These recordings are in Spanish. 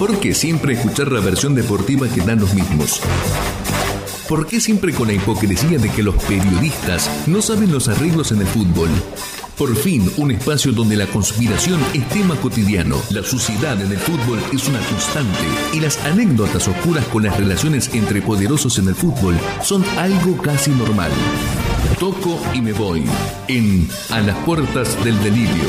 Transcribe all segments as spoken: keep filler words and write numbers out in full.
¿Por qué siempre escuchar la versión deportiva que dan los mismos? ¿Por qué siempre con la hipocresía de que los periodistas no saben los arreglos en el fútbol? Por fin, un espacio donde la conspiración es tema cotidiano, la suciedad en el fútbol es una constante y las anécdotas oscuras con las relaciones entre poderosos en el fútbol son algo casi normal. Toco y me voy en A las puertas del delirio.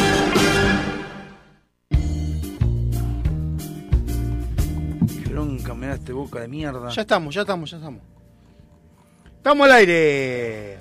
Qué bronca me da este Boca de mierda. Ya estamos, ya estamos, ya estamos. ¡Estamos al aire!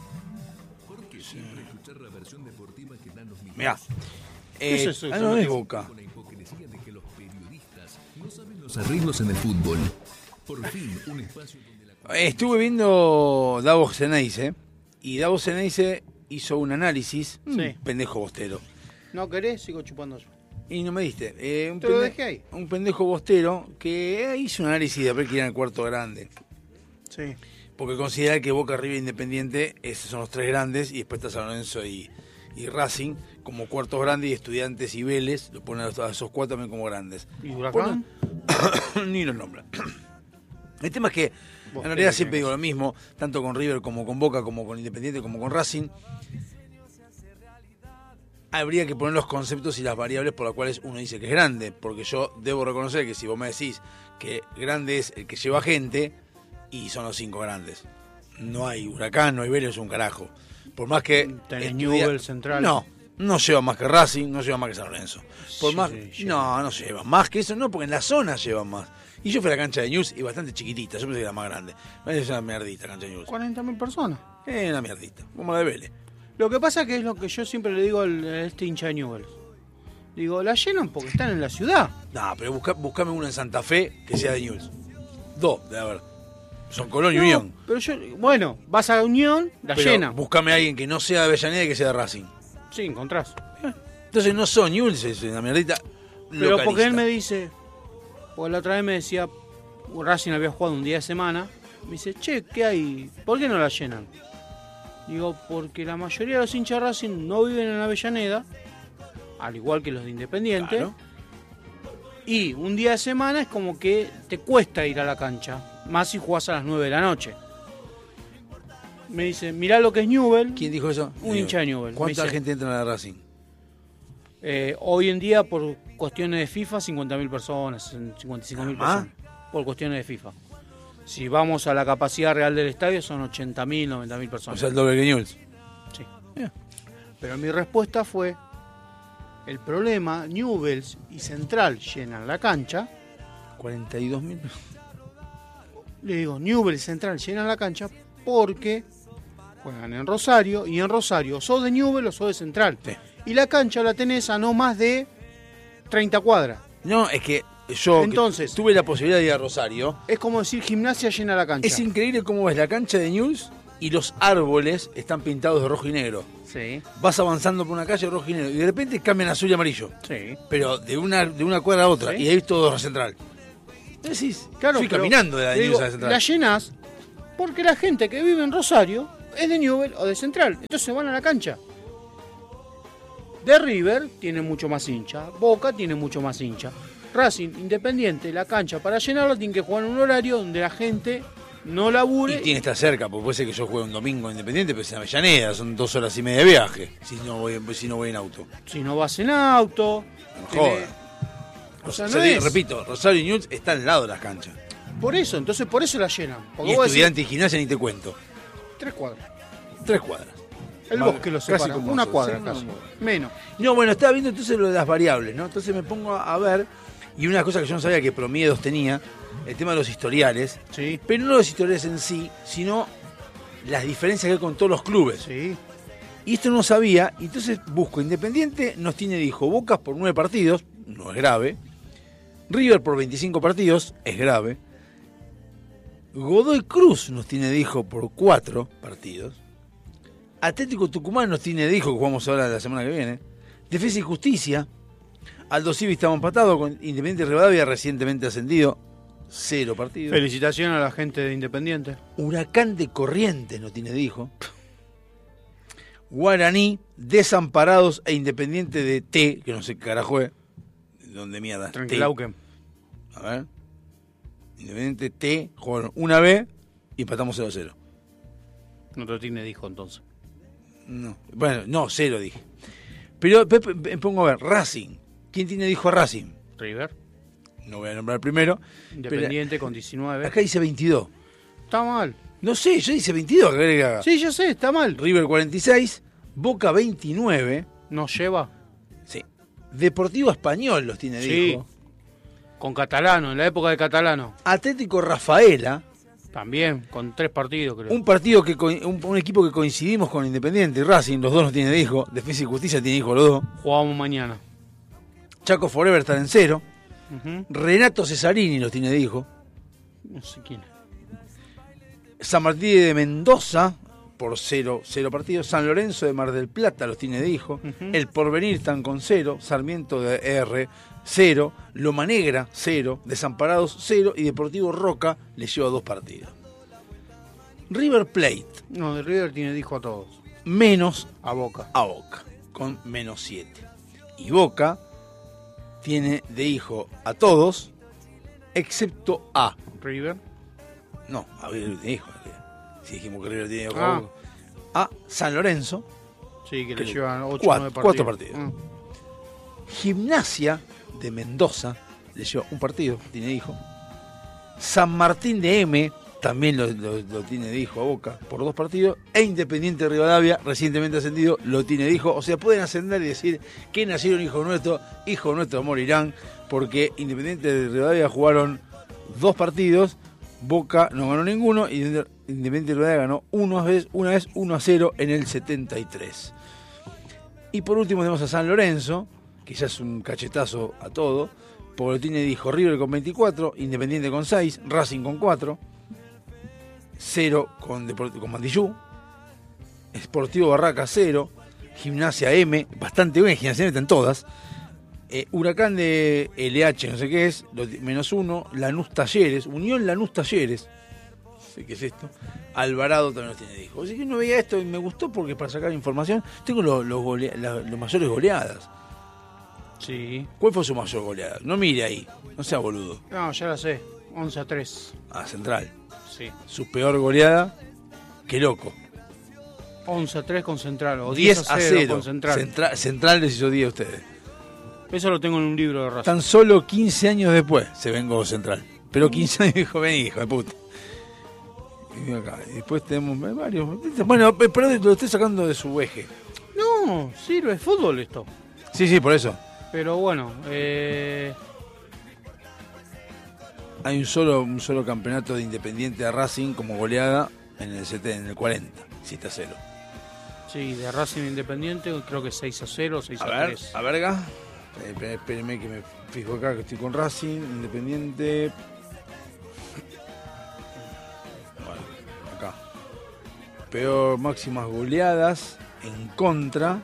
Mirá. ¿Qué Eh, es eso? ah, no es Boca. Con la hipocresía de que los periodistas no saben los arreglos en el fútbol. Por fin, un espacio donde la... Eh, Estuve viendo Davos Ceneice y Davos Ceneice hizo un análisis. Sí. Un pendejo bostero. ¿No querés? Sigo chupando yo. Y no me diste. Eh, un Te lo pende- dejé ahí. Un pendejo bostero que hizo un análisis de ver que era el cuarto grande. Sí. Porque considera que Boca, River e Independiente, esos son los tres grandes, y después está San Lorenzo y, y Racing como cuartos grandes, y Estudiantes y Vélez, lo ponen a los- a esos cuatro también como grandes. ¿Y Huracán? Ponen- Ni los nombran. El tema es que, Vos en realidad tenés siempre que- digo lo mismo, tanto con River como con Boca, como con Independiente, como con Racing. Habría que poner los conceptos y las variables por las cuales uno dice que es grande, porque yo debo reconocer que si vos me decís que grande es el que lleva gente, y son los cinco grandes. No hay Huracán, no hay Vélez, es un carajo. Por más que... Tenés estudia- Newell's, Central. No, no lleva más que Racing, no lleva más que San Lorenzo. Por Sí, más... lleva. No, no lleva más que eso, no, porque en la zona llevan más. Y yo fui a la cancha de News y bastante chiquitita, yo pensé que era más grande. Es una mierdita la cancha de News. cuarenta mil personas. Es una mierdita, como la de Vélez. Lo que pasa que es lo que yo siempre le digo al- a este hincha de Newell's. Digo, la llenan porque están en la ciudad. No, pero busca, buscame uno en Santa Fe que sea de News. Dos, de haber. Son Colón y No, Unión. pero yo, bueno, vas a Unión, la Pero llenan. Buscame a alguien que no sea de Avellaneda y que sea de Racing. Sí, encontrás. Entonces no son Newell's, es una mierdita. Pero localista. porque él me dice, porque la otra vez me decía, Racing había jugado un día de semana, me dice, che, ¿qué hay? ¿Por qué no la llenan? Digo, porque la mayoría de los hinchas de Racing no viven en Avellaneda, al igual que los de Independiente, Claro. y un día de semana es como que te cuesta ir a la cancha, más si jugás a las nueve de la noche. Me dice, mirá lo que es Newell. ¿Quién dijo eso? Un hincha de Newell's. ¿Cuánta Me dice, gente entra en la Racing? Eh, hoy en día, por cuestiones de FIFA, cincuenta mil personas, cincuenta y cinco mil ¿Ah? personas. Por cuestiones de FIFA. Si vamos a la capacidad real del estadio, son ochenta mil, noventa mil O personas. sea, el doble que Newell's. Sí. Pero mi respuesta fue: el problema, Newell's y Central llenan la cancha. cuarenta y dos mil. Le digo, Newell's y Central llenan la cancha porque juegan en Rosario, y en Rosario sos de Newell's o sos de Central. Sí. Y la cancha la tenés a no más de treinta cuadras. No, es que yo que Entonces- tuve la posibilidad de ir a Rosario. Es como decir Gimnasia llena la cancha. Es increíble cómo ves la cancha de Newell's y los árboles están pintados de rojo y negro. Sí, Vas avanzando por una calle rojo y negro y de repente cambian a azul y amarillo. sí. Pero de una, de una cuadra a otra. Sí. Y ahí todo la central. Decís, Claro, fui pero caminando de la le Newell's digo, a la central. la llenás porque la gente que vive en Rosario es de Newell's o de Central. Entonces van a la cancha. De River tiene mucho más hincha. Boca tiene mucho más hincha. Racing, Independiente, la cancha para llenarla tiene que jugar en un horario donde la gente no labure. Y tiene que estar cerca, porque puede ser que yo juegue un domingo independiente, pero es en Avellaneda, son dos horas y media de viaje, si no voy, si no voy en auto. Si no vas en auto. No tenés- joda. O sea, O no sea, digo, es- repito, Rosario y Newell's están al lado de las canchas. Por eso, entonces por eso la llenan. Porque Y vos decís, Estudiante y Gimnasia ni te cuento. tres cuadras. Tres cuadras. El Más- bosque lo casi separa. como Una eso, cuadra sí, casi. no, Menos. No, bueno, estaba viendo entonces lo de las variables, ¿no? Entonces me pongo a ver, y una cosa que yo no sabía que Promiedos tenía, el tema de los historiales, Sí, pero no los historiales en sí, sino las diferencias que hay con todos los clubes. sí. Y esto no lo sabía, y entonces busco Independiente, nos tiene, dijo, Bocas por nueve partidos, no es grave. River por veinticinco partidos, es grave. Godoy Cruz nos tiene, dijo, por cuatro partidos. Atlético Tucumán nos tiene, dijo, que jugamos ahora la semana que viene. Defensa y Justicia. Aldo Civi estaba empatado con Independiente Rivadavia, recientemente ascendido, cero partidos. Felicitaciones a la gente de Independiente. Huracán de Corrientes nos tiene, dijo. Guaraní, Desamparados e Independiente de T, que no sé qué carajo es. ¿Dónde mierda? Tranquilauquen. A ver. Independiente T, jugaron una vez y empatamos cero a cero. No te tiene dijo entonces. No. Bueno, no, cero dije. Pero Pepe, me pongo a ver, Racing. ¿Quién tiene dijo a Racing? River. No voy a nombrar primero. Independiente con diecinueve. Acá dice veintidós. Está mal. No sé, yo dice veintidós. ¿Qué querés que haga? Sí, yo sé, está mal. River cuarenta y seis, Boca veintinueve. Nos lleva. Sí. Deportivo Español los tiene Sí. dijo. Con Catalano, en la época de Catalano. Atlético Rafaela. También, con tres partidos, creo. Un partido que co- un, un equipo que coincidimos con Independiente y Racing, los dos nos tiene dijo. Defensa y Justicia tiene dijo los dos. Jugamos mañana. Chaco Forever están en cero. Ujú. Renato Cesarini los tiene dijo. No sé quién es. San Martín de Mendoza por cero, cero partidos. San Lorenzo de Mar del Plata los tiene dijo. Ujú. El Porvenir están con cero. Sarmiento de R, cero. Loma Negra, cero. Desamparados, cero. Y Deportivo Roca le lleva dos partidos. River Plate, No, de River tiene dijo a todos. menos A Boca. a Boca, con menos siete. Y Boca tiene de hijo a todos, excepto a... River. No, a River tiene hijo. Si dijimos que River tiene hijo Ah. a Boca. A San Lorenzo, Sí, que Que le le- llevan ocho cuatro- nueve cuatro partidos. partidos. Gimnasia de Mendoza, le lleva un partido, tiene hijo. San Martín de M, también lo, lo- lo tiene de hijo a Boca, por dos partidos. E Independiente de Rivadavia, recientemente ascendido, lo tiene de hijo. O sea, pueden ascender y decir que nacieron hijos nuestros, hijos nuestros morirán, porque Independiente de Rivadavia jugaron dos partidos, Boca no ganó ninguno, y Independiente de Rivadavia ganó una vez, una vez uno a cero en el setenta y tres. Y por último tenemos a San Lorenzo, que ya es un cachetazo a todo, porque lo tiene dijo River con veinticuatro, Independiente con seis, Racing con cuatro, cero con, Deport- con Mandillú, Sportivo Barraca cero, Gimnasia M, bastante buena, Gimnasia M están todas, eh, Huracán de L H, no sé qué es, lo ti- menos uno, Lanús Talleres, Unión Lanús Talleres, no sé qué es esto, Alvarado también los tiene dijo. Así que no veía esto y me gustó porque para sacar información tengo los los golea- la- los mayores goleadas. Sí. ¿Cuál fue su mayor goleada? No mire ahí, no sea boludo. No, ya la sé. once a tres. A Central. Sí. Su peor goleada, qué loco. once a tres con Central. O diez a cero con Central. Central. Central les hizo diez a ustedes. Eso lo tengo en un libro de Racing. Tan solo quince años después se vengó Central. Pero quince años dijo, vení, hijo de puta. Y vino acá. Y después tenemos varios. Bueno, pero lo estoy sacando de su eje. No, sirve fútbol esto. Sí, sí, por eso. Pero bueno, eh, Hay un solo, un solo campeonato de Independiente de Racing como goleada en el setenta, en el cuarenta, siete a cero. sí, de Racing Independiente creo que seis a cero, seis A a ver, tres. a verga. Eh, Espérenme que me fijo acá que estoy con Racing, Independiente. Bueno, acá. Peor máximas goleadas en contra.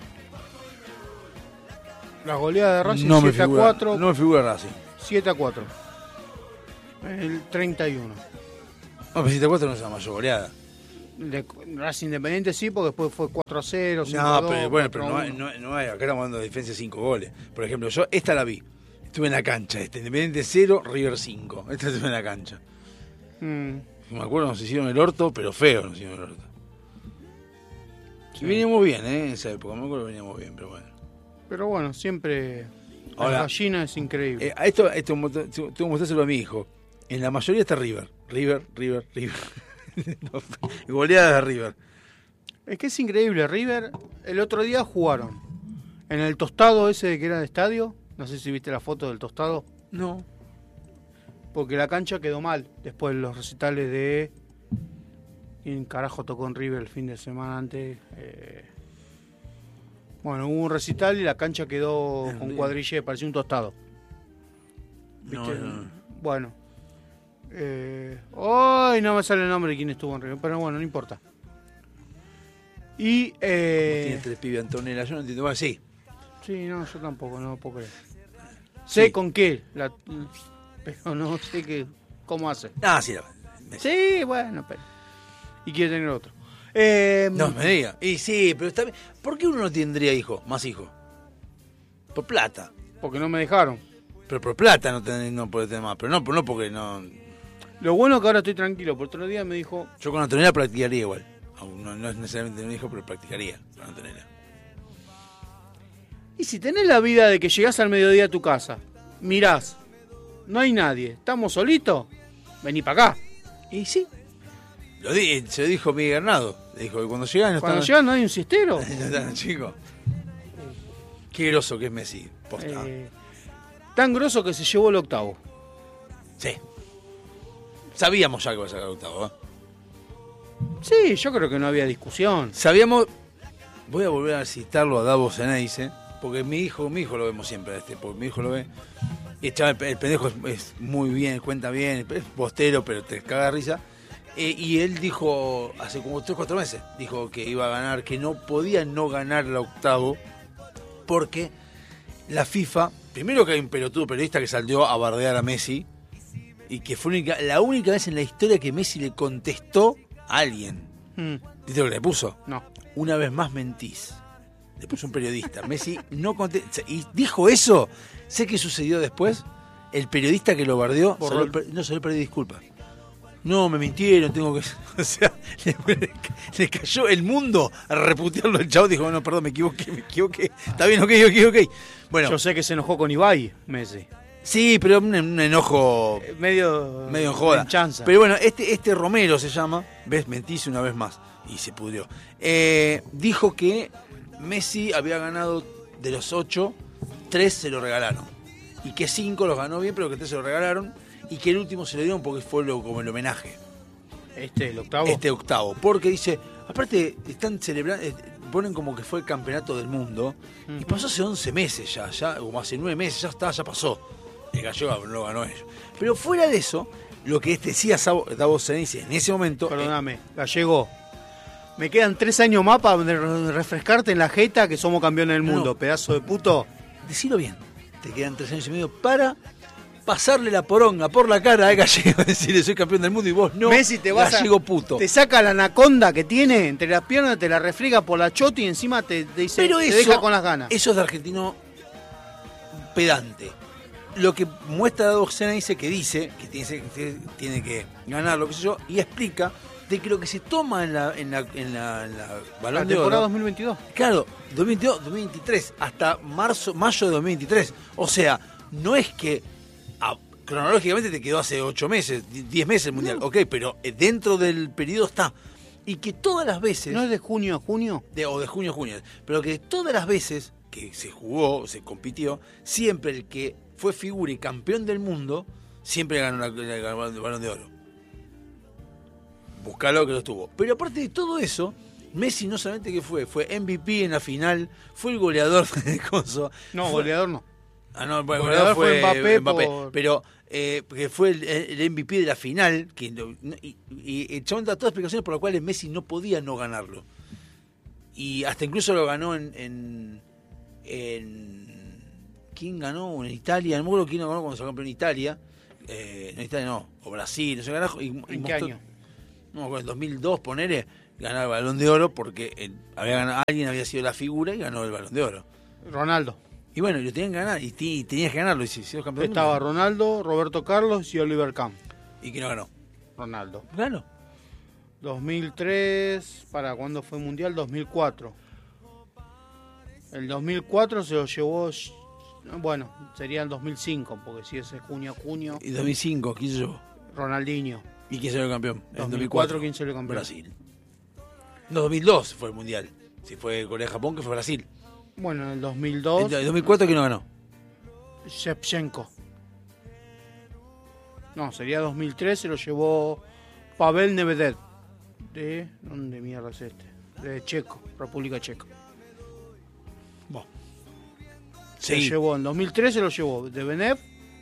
La goleada de Racing No me siete a figura, cuatro. no me figura Racing. siete a cuatro. El treinta y uno. No, pero siete a cuatro no es la mayor goleada. De Racing Independiente sí, porque después fue cuatro a cero, cinco a No, dos, pero bueno, pero no cuatro a hay, uno. no, no hay. Acá estamos hablando de diferencia de cinco goles. Por ejemplo, yo esta la vi. Estuve en la cancha. Este, Independiente cero, River cinco. Esta estuve en la cancha. Mm, Me acuerdo, nos hicieron el orto, pero feo nos hicieron el orto. sí. Y veníamos bien, ¿eh? En esa época, me acuerdo que veníamos bien, pero bueno. Pero bueno, siempre Ahora, la gallina es increíble. Eh, a esto, esto mo- tengo que mostrárselo a mi hijo. En la mayoría está River. River, River, River. No, goleadas de River. Es que es increíble. River, el otro día jugaron en el tostado ese de que era de estadio. No sé si viste la foto del tostado. No. Porque la cancha quedó mal después de los recitales de... ¿Quién carajo tocó en River el fin de semana antes? Eh... Bueno, hubo un recital y la cancha quedó En con River. cuadrille, parecía un tostado. No, ¿Viste? no. Bueno. Eh... Ay, no me sale el nombre de quién estuvo en River, pero bueno, no importa. Y... Eh... Tiene tres pibes Antonella, yo no entiendo. Bueno, sí. Sí, no, yo tampoco, no puedo creer. Sé Sí. con qué, la... pero no sé qué, cómo hace. Ah, sí. La... Sí, bueno, pero... Y quiere tener otro. Eh, No me diga. Y sí, pero está bien. ¿Por qué uno no tendría hijos? Más hijos. Por plata. Porque no me dejaron. Pero por plata no, tenés, no podés tener más. Pero no, no porque no... Lo bueno es que ahora estoy tranquilo. Por otro día me dijo... Yo con Antonella practicaría igual. No, no es necesariamente un hijo, pero practicaría con Antonella. Y si tenés la vida de que llegás al mediodía a tu casa, mirás, no hay nadie, estamos solitos, vení para acá. Y sí. Lo di, se lo dijo Miguel Granado. Le dijo que cuando llegan no Cuando están... llegan no hay un cistero. No están, chicos. Qué groso que es Messi. Posta. Eh, tan grosso que se llevó el octavo. Sí. Sabíamos ya que iba a sacar el octavo, ¿eh? Sí, yo creo que no había discusión. Sabíamos... Voy a volver a citarlo a Davos Ceneice, porque mi hijo, mi hijo lo vemos siempre, este, porque mi hijo lo ve. Y chaval, el pendejo es, es muy bien, cuenta bien, es postero, pero te caga de risa. Eh, y él dijo, hace como tres o cuatro meses, dijo que iba a ganar, que no podía no ganar el octavo, porque la FIFA, primero que hay un pelotudo periodista que salió a bardear a Messi, y que fue única, la única vez en la historia que Messi le contestó a alguien. Mm. ¿Viste lo que le puso? No. Una vez más mentís. Le puso un periodista. Messi no contestó. Y dijo eso. Sé qué sucedió después. El periodista que lo bardeó Borró el- salió, no salió pedir disculpas. No, me mintieron, tengo que... O sea, le, le cayó el mundo a reputearlo. El chavo dijo, no, perdón, me equivoqué, me equivoqué. Está bien, ok, ok, ok. Bueno, Yo sé que se enojó con Ibai, Messi. sí, pero un, un enojo Eh, Medio... medio en joda. en chanza. Pero bueno, este, este Romero se llama, ves, mentís una vez más. Y se pudrió. Eh, dijo que Messi había ganado de los ocho, tres se lo regalaron. Y que cinco los ganó bien, pero que tres se lo regalaron. Y que el último se lo dieron porque fue lo, como el homenaje. Este, el octavo. Este octavo. Porque dice, aparte, están celebrando, eh, ponen como que fue el campeonato del mundo. Y pasó hace once meses ya, ya, como hace nueve meses, ya está, ya pasó. El gallego lo ganó ellos. Pero fuera de eso, lo que decía Davos Ceneice en ese momento. Perdóname, Gallego. Me quedan tres años más para re- refrescarte en la jeta que somos campeones del No, mundo, no. pedazo de puto. Eh, decilo bien. Te quedan tres años y medio para pasarle la poronga por la cara a Gallego, decirle soy campeón del mundo y vos no. Messi te vas Gallego a, puto. te saca la anaconda que tiene entre las piernas, te la refriega por la chota y encima te, te dice, Pero te eso, deja con las ganas. eso es de argentino pedante. Lo que muestra Davos Ceneice que dice que tiene, que tiene que ganar, lo que sé yo, y explica de que lo que se toma en la, en la, en la, en la Balón La de temporada Oro, dos mil veintidós. claro, dos mil veintidós, dos mil veintitrés, hasta marzo, mayo de dos mil veintitrés. O sea, no es que ah, cronológicamente te quedó hace ocho meses, diez meses el Mundial, No. ok, pero eh, dentro del periodo está. Y que todas las veces... ¿No es de junio a junio? de, o de junio a junio, pero que todas las veces que se jugó, se compitió, siempre el que fue figura y campeón del mundo, siempre ganó la, la- la- el Balón de Oro. Buscalo que lo estuvo. Pero aparte de todo eso, Messi no solamente que fue, fue M V P en la final, fue el goleador de coso. No, fue- goleador no. Ah, no, bueno, el goleador goleador fue fue Mbappé Mbappé, por- pero eh, que fue el, el M V P de la final, que no- no- y, y el chabón da todas las explicaciones por las cuales Messi no podía no ganarlo. Y hasta incluso lo ganó en... en, en ¿quién ganó? En Italia, no me acuerdo quién lo ganó cuando se campeón en Italia. Eh, no, Italia no, o Brasil, no sé, carajo. Y, y ¿En qué mostró- año? No, en dos mil dos, ponele, ganó el Balón de Oro porque eh, había ganado, alguien había sido la figura y ganó el Balón de Oro. Ronaldo. Y bueno, y lo tenían que ganar, y, ti- y tenías que ganarlo, y si si sos campeón del Estaba mundo. Ronaldo, Roberto Carlos y Oliver Kahn. Y que no ganó. Ronaldo. Ganó. dos mil tres, ¿para cuándo fue Mundial? dos mil cuatro. El dos mil cuatro se lo llevó, bueno, sería el dos mil cinco, porque si es junio a junio, Y dos mil cinco, ¿quién se llevó? Ronaldinho. ¿Y quién salió campeón? En dos mil cuatro, ¿quién salió campeón? Brasil. No, dos mil dos fue el Mundial. Si fue Corea-Japón, que fue Brasil. Bueno, en el dos mil dos, En dos mil cuatro, ¿quién no ganó? Shevchenko. No, sería dos mil tres, se lo llevó Pavel Nedvěd. ¿De dónde mierda es este? De Checo, República Checa. Se Sí. lo llevó en dos mil tres, se lo llevó de Benev.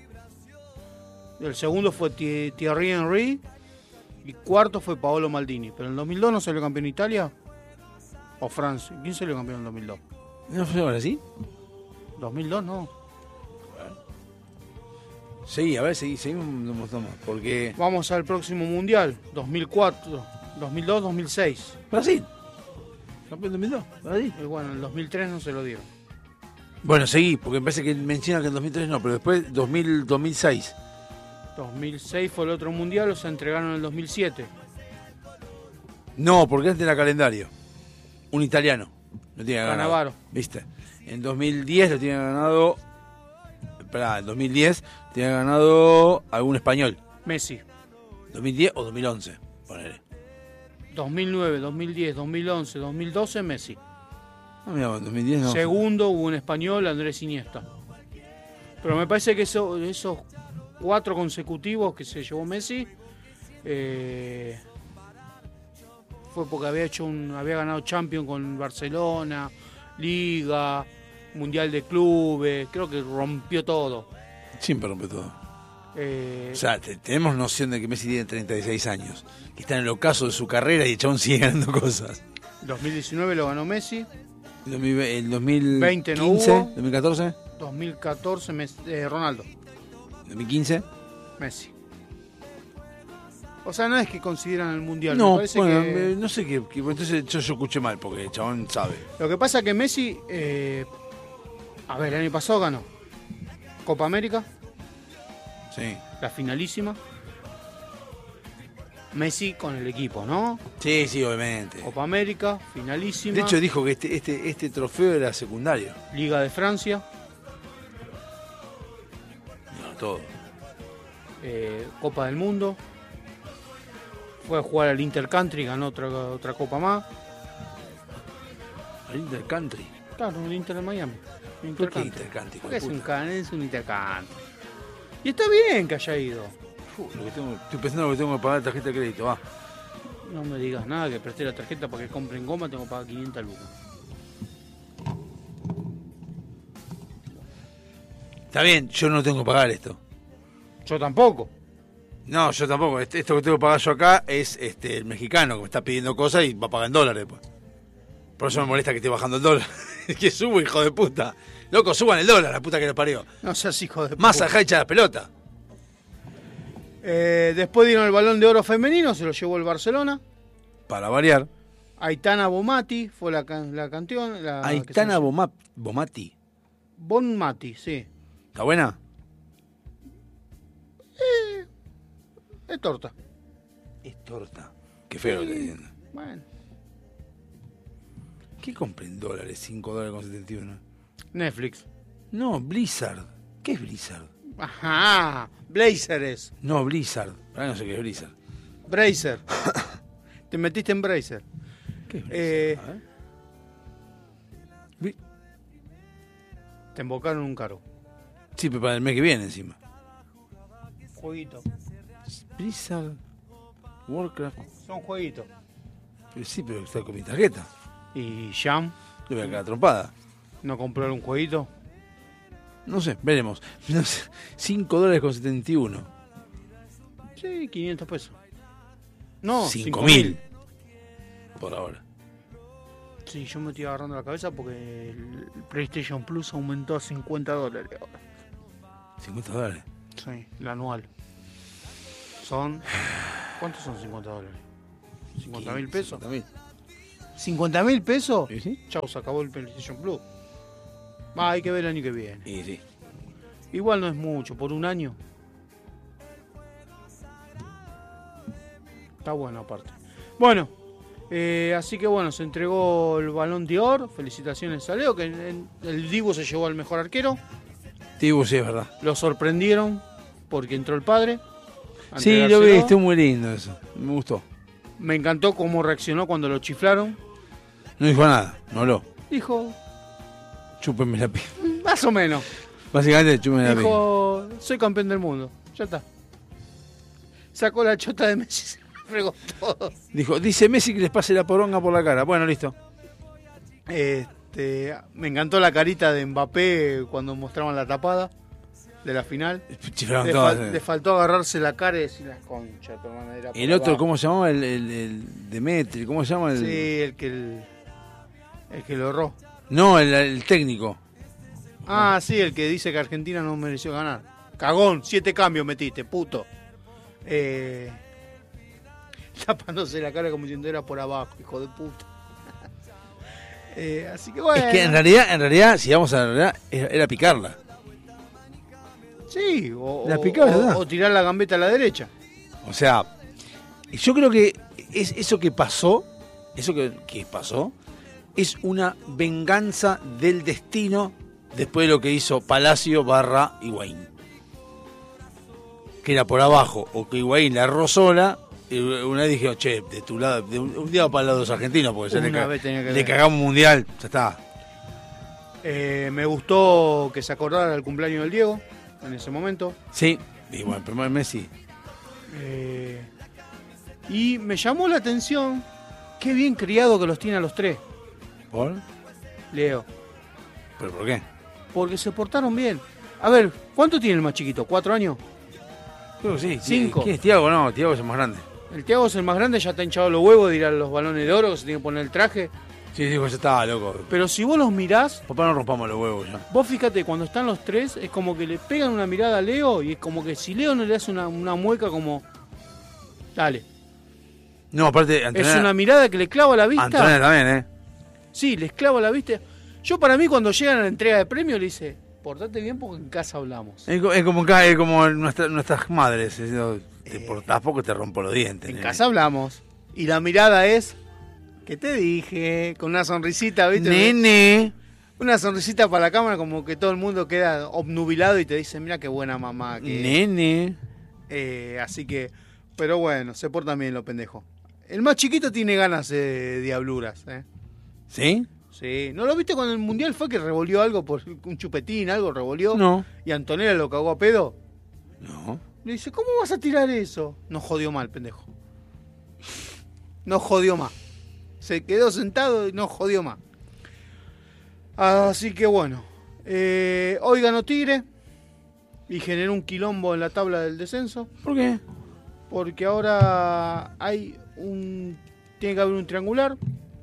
El segundo fue Thi- Thierry Henry. Y cuarto fue Paolo Maldini. Pero en el dos mil dos no salió campeón Italia. O Francia. ¿Quién salió campeón en el dos mil dos? ¿No fue Brasil? dos mil dos no. Sí, a ver, seguí, seguimos un montón más. Porque. Vamos al próximo mundial. dos mil cuatro, dos mil dos, dos mil seis. Brasil. Campeón dos mil dos, Brasil. Y bueno, en el dos mil tres no se lo dieron. Bueno, seguí, porque me parece que menciona que en dos mil tres no, pero después dos mil, dos mil seis. dos mil seis fue el otro mundial, o se entregaron en el dos mil siete. No, porque antes era calendario. Un italiano. Lo tiene ganado. Cannavaro. ¿Viste? En dos mil diez lo tiene ganado. Esperá, en dos mil diez tiene ganado algún español. Messi. ¿dos mil diez o dos mil once? Ponele. dos mil nueve, dos mil diez, dos mil once, dos mil doce, Messi. No, mira, en dos mil diez no. Segundo hubo un español, Andrés Iniesta. Pero me parece que eso, esos cuatro consecutivos que se llevó Messi eh, fue porque había hecho un, había ganado Champions con Barcelona, Liga, Mundial de Clubes, creo que rompió todo. Siempre rompe todo. Eh, O sea, te- tenemos noción de que Messi tiene treinta y seis años, que está en el ocaso de su carrera y el chabón sigue ganando cosas. dos mil diecinueve lo ganó Messi, El dos mil ve- el dos mil veinte no quince, hubo. dos mil catorce, dos mil catorce Mes- eh, Ronaldo, dos mil quince. Messi. O sea, no es que consideran el Mundial, me No, parece bueno, que... eh, no sé qué, qué- entonces yo, yo escuché mal porque el chabón sabe. Lo que pasa es que Messi, eh, a ver, el año pasado ganó Copa América, Sí. la finalísima. Messi con el equipo, ¿no? Sí, sí, obviamente. Copa América, finalísima. De hecho dijo que este, este, este trofeo era secundario. Liga de Francia, No, todo. eh, Copa del Mundo. Fue a jugar al Intercountry, ganó otra, otra Copa más. El Intercountry. Claro, el Inter de Miami. ¿Por qué Intercountry. Intercountry? hijo Porque de es un, puta? can- es un Intercountry. Y está bien que haya ido. Fu, lo que tengo- estoy pensando en lo que tengo que pagar la tarjeta de crédito. Va. No me digas nada, que presté la tarjeta para que compren goma, tengo que pagar quinientas lucas. Está bien, yo no tengo que pagar esto. Yo tampoco. No, yo tampoco. Este- Esto que tengo que pagar yo acá es este el mexicano que me está pidiendo cosas y va a pagar en dólares después. Por eso me molesta que esté bajando el dólar. Es que subo, hijo de puta. Loco, suban el dólar, la puta que le parió. No seas hijo de Más puta. ajá echa la pelota. Eh, después dieron el Balón de Oro femenino, se lo llevó el Barcelona. Para variar. Aitana Bonmati fue la, can- la campeona. La, que Aitana se- Boma- Bomati. Bonmati, sí. ¿Está buena? Es torta. Es torta. Qué feo que está diciendo. Bueno, ¿Qué compré en dólares? cinco dólares con setenta y uno. Netflix. No, Blizzard. ¿Qué es Blizzard? Ajá, Blazers. No, Blizzard. Ah, no sé qué es Blizzard. Bracer. Te metiste en Bracer. ¿Qué es Blizzard? Eh, A ver. Bli- te embocaron un cargo. Sí, pero para el mes que viene encima. Jueguito. Blizzard. Warcraft. Son jueguitos. Pero sí, pero está con mi tarjeta. Y Jam, Le voy a quedar trompada. no compraron un jueguito. No sé, veremos. No sé, cinco dólares con setenta y uno. Sí, quinientos pesos. No, cinco cinco mil. Por ahora. Sí, yo me estoy agarrando la cabeza porque el PlayStation Plus aumentó a cincuenta dólares ahora. cincuenta dólares. Sí, el anual. Son... ¿Cuántos son cincuenta dólares? ¿cincuenta mil pesos? cincuenta mil. ¿cincuenta mil pesos? ¿Y sí? Chau, se acabó el PlayStation Plus. Va, hay que ver el año que viene. Y sí. Igual no es mucho, por un año. Está bueno aparte. Bueno, eh, así que bueno, se entregó el Balón de Oro. Felicitaciones a Leo, que en- el Dibu se llevó al mejor arquero. Tibu, sí, es verdad. Lo sorprendieron porque entró el padre. a Sí, lo entregárselo. vi, estuvo muy lindo eso. Me gustó. Me encantó cómo reaccionó cuando lo chiflaron. No dijo nada, no habló. Dijo, Chúpenme la pija. más o menos. Básicamente, chúpenme la pija. Dijo, soy campeón del mundo. Ya está. Sacó la chota de Messi y se lo fregó todo. Dijo, dice Messi que les pase la poronga por la cara. Bueno, listo. Este, me encantó la carita de Mbappé cuando mostraban la tapada de la final. Chiflaron Le, todas. fal- le faltó agarrarse la cara y decir las conchas, tu hermana, era por El otro, abajo". ¿cómo se llamaba? El, el, el Demetri, ¿cómo se llama? El... Sí, el que el, el que lo erró. No, el, el técnico. Ah, sí, el que dice que Argentina no mereció ganar. Cagón, siete cambios metiste, puto. Eh, tapándose la cara como diciendo era por abajo, hijo de puta. Eh, así que bueno. Es que en realidad, en realidad, si vamos a la realidad, era, era picarla. Sí, o, La o- picaba, o- ¿verdad? o tirar la gambeta a la derecha. O sea, yo creo que es eso que pasó, eso que, que pasó, es una venganza del destino después de lo que hizo Palacio barra Higuaín. Que era por abajo, o que Higuaín la erró sola, y una vez dije, che, de tu lado, de un, un día para el lado de los argentinos, porque ya le, Una ca- vez tenía que le ver. cagamos un mundial, ya está. Eh, me gustó que se acordara el cumpleaños del Diego en ese momento. Sí, y bueno, el primer Messi. Eh, y me llamó la atención qué bien criado que los tiene a los tres, ¿Por? Leo. ¿Pero por qué? Porque se portaron bien. A ver, ¿cuánto tiene el más chiquito? ¿Cuatro años? Creo que sí. Cinco. ¿Quién es Tiago? No, Tiago es el más grande. El Thiago es el más grande, ya está hinchado los huevos de ir a los balones de oro, que se tiene que poner el traje. Sí, dijo, ya estaba loco. Pero si vos los mirás, Papá, no rompamos los huevos ya. vos fíjate, cuando están los tres, es como que le pegan una mirada a Leo y es como que si Leo no le hace una, una mueca como... Dale. No, aparte, Es Antonella, una mirada que le clava la vista. Antonella también, ¿eh? Sí, les clava la vista. Yo para mí cuando llegan a la entrega de premio le dice, portate bien porque en casa hablamos. Es, co- es como, acá, es como nuestra- nuestras madres. es, no, te portás poco te rompo los dientes. En nene. casa hablamos. Y la mirada es, ¿qué te dije? Con una sonrisita, ¿viste? Nene. Una sonrisita para la cámara como que todo el mundo queda obnubilado y te dice, mira qué buena mamá que es". Nene. Eh, así que, pero bueno, se portan bien los pendejos. El más chiquito tiene ganas de diabluras, ¿eh? ¿Sí? Sí. ¿No lo viste cuando el mundial fue que revolvió algo por un chupetín, algo revolvió? No. Y Antonella lo cagó a pedo. No. Le dice, ¿cómo vas a tirar eso? No jodió mal, pendejo. No jodió más. Se quedó sentado y no jodió más. Así que bueno. Eh, hoy ganó Tigre y generó un quilombo en la tabla del descenso. ¿Por qué? Porque ahora hay un... Tiene que haber un triangular.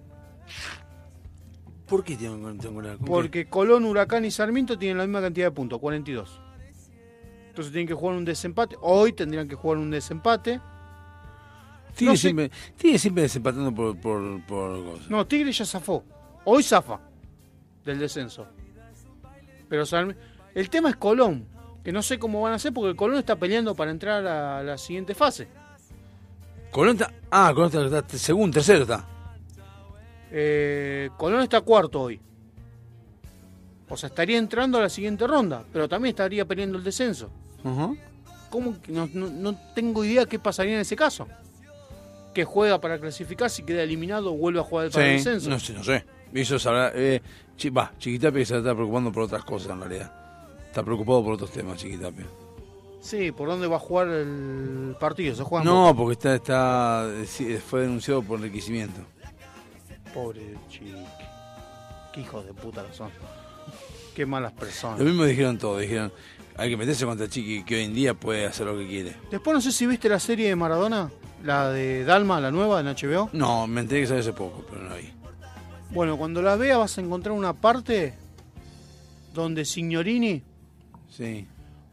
¿Por qué tiene un triangular? ¿Con Porque Colón, Huracán y Sarmiento tienen la misma cantidad de puntos, cuarenta y dos. Entonces tienen que jugar un desempate. Hoy tendrían que jugar un desempate. qué? Tigre, no sé- siempre, Tigre siempre desempatando por, por, por cosas. No, Tigre ya zafó. Hoy zafa del descenso. Pero Sarmi- el tema es Colón, que no sé cómo van a hacer porque Colón está peleando para entrar a la siguiente fase. Colón está. Ah, Colón está, está segundo, tercero está. Eh, Colón está cuarto hoy. O sea, estaría entrando a la siguiente ronda, pero también estaría peleando el descenso. Ajá. ¿Cómo? que No, no- no tengo idea qué pasaría en ese caso. Que juega para clasificar, si queda eliminado, vuelve a jugar para el Sí, descenso. no sé, no sé. Eso sabrá. Eh, chi- va, Chiquitapia se está preocupando por otras cosas en realidad. Está preocupado por otros temas, Chiquitapia. Sí, ¿por dónde va a jugar el partido? ¿Se juega en No, porque está, está, sí, fue denunciado por enriquecimiento. Boca? Pobre chiqui. Qué hijos de puta que son. Qué malas personas. Lo mismo dijeron todos, dijeron, hay que meterse contra Chiqui, que hoy en día puede hacer lo que quiere. Después no sé si viste la serie de Maradona, la de Dalma, la nueva en H B O. No, me enteré que sale hace poco, pero no la vi. Bueno, cuando la veas vas a encontrar una parte donde Signorini Sí.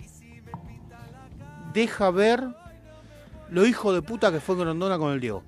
deja ver lo hijo de puta que fue Grondona con el Diego.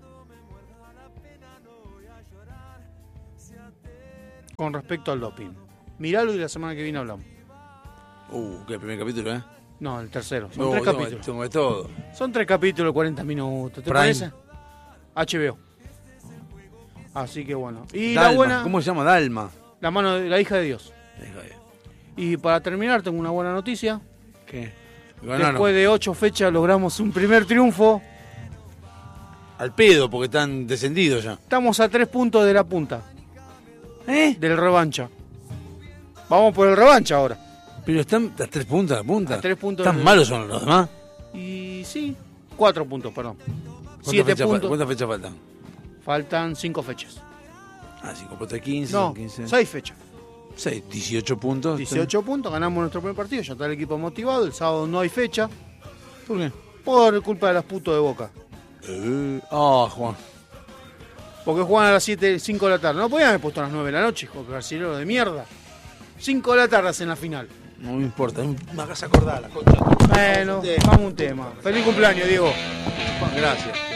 Con respecto al doping. Miralo y la semana que viene hablamos. Uh, que el primer capítulo, ¿eh? No, el tercero. Son No, tres no, capítulos. tengo de todo. Son tres capítulos de cuarenta minutos. ¿Te Prime. parece? H B O. Así que bueno. Y Dalma, la buena, ¿cómo se llama? Dalma. la mano de la hija de Dios. Hija de- Y para terminar, tengo una buena noticia. ¿Qué? Ganaron. Después de ocho fechas logramos un primer triunfo. Al pedo, porque están descendidos ya. Estamos a tres puntos de la punta. ¿Eh? Del revancha. Vamos por el revancha ahora. Pero están a tres puntos la punta. A tres puntos ¿Tan de- malos son los demás? Y sí, cuatro puntos, perdón. ¿Cuántas Siete fechas, puntos. ¿Cuántas fechas faltan? Faltan cinco fechas. Ah, cinco puntos, quince, No, son quince. seis fechas. seis, dieciocho puntos. dieciocho puntos, ganamos nuestro primer partido, ya está el equipo motivado. El sábado no hay fecha ¿Por qué? por culpa de las putos de Boca. Eh, Ah, Juan. Porque juegan a las siete, cinco de la tarde. No podían haber puesto a las nueve de la noche, hijo, carcelero de mierda. cinco de la tarde hacen la final. No me importa, es una casa acordada, la concha. Bueno, vamos a un tema. Feliz cumpleaños, Diego. Gracias.